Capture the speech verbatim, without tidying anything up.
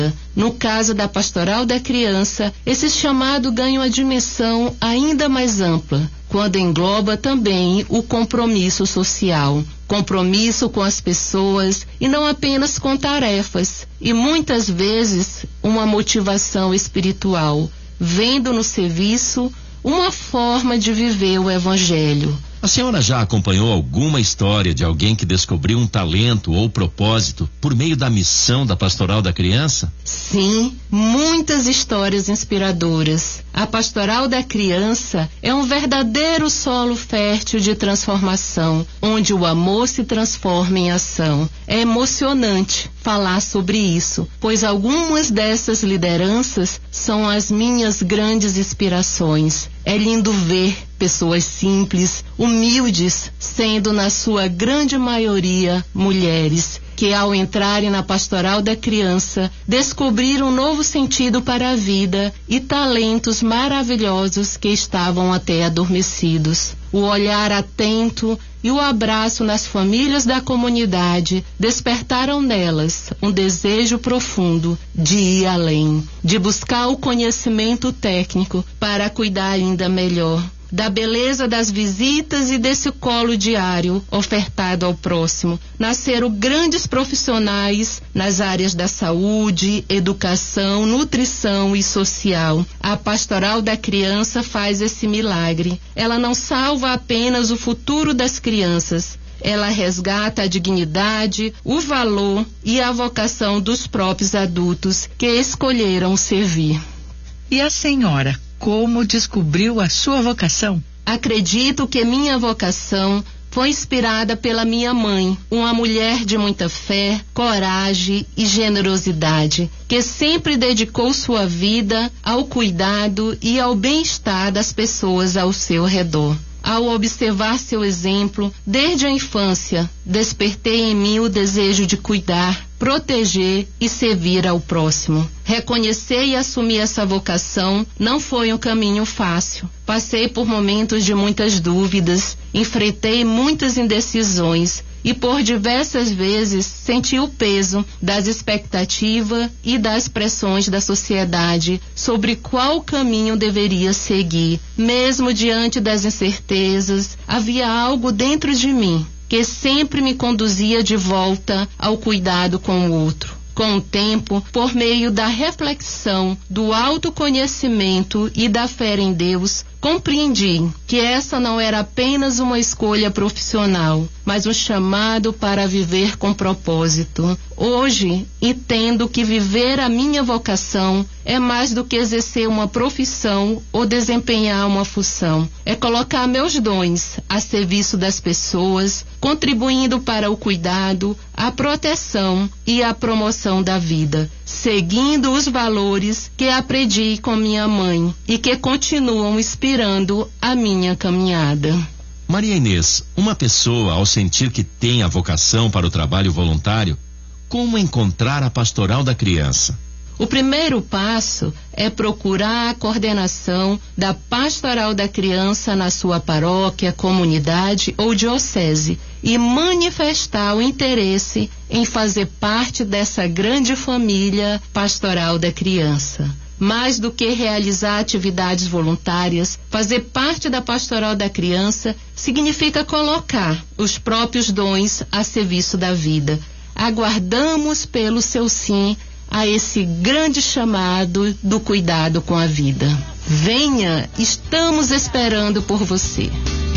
No caso da Pastoral da Criança, esse chamado ganha uma dimensão ainda mais ampla, quando engloba também o compromisso social, compromisso com as pessoas e não apenas com tarefas, e muitas vezes uma motivação espiritual, vendo no serviço uma forma de viver o Evangelho. A senhora já acompanhou alguma história de alguém que descobriu um talento ou propósito por meio da missão da Pastoral da Criança? Sim, muitas histórias inspiradoras. A Pastoral da Criança é um verdadeiro solo fértil de transformação, onde o amor se transforma em ação. É emocionante falar sobre isso, pois algumas dessas lideranças são as minhas grandes inspirações. É lindo ver pessoas simples, humildes, sendo na sua grande maioria mulheres, que ao entrarem na Pastoral da Criança descobriram um novo sentido para a vida e talentos maravilhosos que estavam até adormecidos. O olhar atento e o abraço nas famílias da comunidade despertaram nelas um desejo profundo de ir além, de buscar o conhecimento técnico para cuidar ainda melhor da beleza das visitas e desse colo diário ofertado ao próximo. Nasceram grandes profissionais nas áreas da saúde, educação, nutrição e social. A Pastoral da Criança faz esse milagre. Ela não salva apenas o futuro das crianças, ela resgata a dignidade, o valor e a vocação dos próprios adultos que escolheram servir. E a senhora, como descobriu a sua vocação? Acredito que minha vocação foi inspirada pela minha mãe, uma mulher de muita fé, coragem e generosidade, que sempre dedicou sua vida ao cuidado e ao bem-estar das pessoas ao seu redor. Ao observar seu exemplo, desde a infância, despertei em mim o desejo de cuidar, proteger e servir ao próximo. Reconhecer e assumir essa vocação não foi um caminho fácil. Passei por momentos de muitas dúvidas, enfrentei muitas indecisões e por diversas vezes senti o peso das expectativas e das pressões da sociedade sobre qual caminho deveria seguir. Mesmo diante das incertezas, havia algo dentro de mim que sempre me conduzia de volta ao cuidado com o outro. Com o tempo, por meio da reflexão, do autoconhecimento e da fé em Deus, compreendi que essa não era apenas uma escolha profissional, mas um chamado para viver com propósito. Hoje, entendo que viver a minha vocação é mais do que exercer uma profissão ou desempenhar uma função. É colocar meus dons a serviço das pessoas, contribuindo para o cuidado, a proteção e a promoção da vida, seguindo os valores que aprendi com minha mãe e que continuam inspirando a minha caminhada. Maria Inês, uma pessoa ao sentir que tem a vocação para o trabalho voluntário, como encontrar a Pastoral da Criança? O primeiro passo é procurar a coordenação da Pastoral da Criança na sua paróquia, comunidade ou diocese e manifestar o interesse em fazer parte dessa grande família Pastoral da Criança. Mais do que realizar atividades voluntárias, fazer parte da Pastoral da Criança significa colocar os próprios dons a serviço da vida. Aguardamos pelo seu sim a esse grande chamado do cuidado com a vida. Venha, estamos esperando por você.